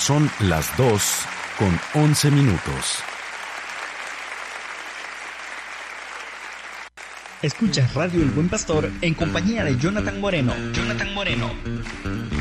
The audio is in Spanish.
Son las 2:11. Escuchas Radio El Buen Pastor en compañía de Jonathan Moreno.